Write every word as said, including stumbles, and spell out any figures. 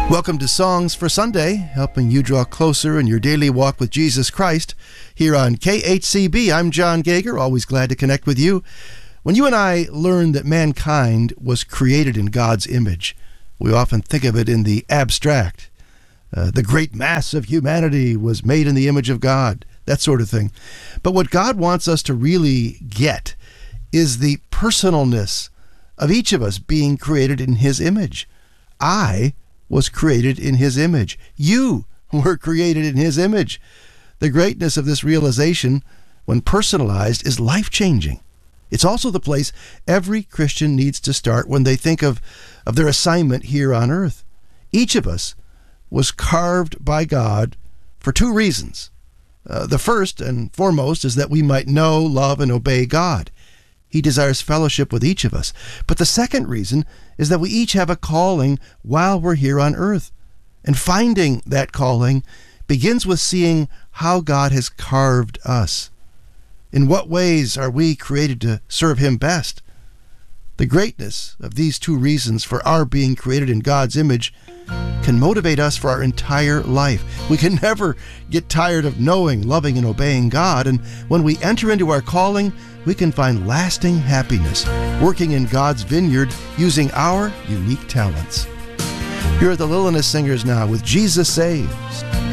Welcome to Songs for Sunday, helping you draw closer in your daily walk with Jesus Christ. Here on K H C B, I'm John Gager, always glad to connect with you. When you and I learn that mankind was created in God's image, we often think of it in the abstract. Uh, the great mass of humanity was made in the image of God, that sort of thing. But what God wants us to really get is the personalness of each of us being created in His image. I was created in His image. You were created in His image. The greatness of this realization, when personalized, is life-changing. It's also the place every Christian needs to start when they think of, of their assignment here on earth. Each of us was carved by God for two reasons. Uh, the first and foremost is that we might know, love, and obey God. He desires fellowship with each of us. But the second reason is that we each have a calling while we're here on earth. And finding that calling begins with seeing how God has carved us. In what ways are we created to serve Him best? The greatness of these two reasons for our being created in God's image can motivate us for our entire life. We can never get tired of knowing, loving, and obeying God. And when we enter into our calling, we can find lasting happiness working in God's vineyard using our unique talents. Here are the Lilliness Singers now with Jesus Saves.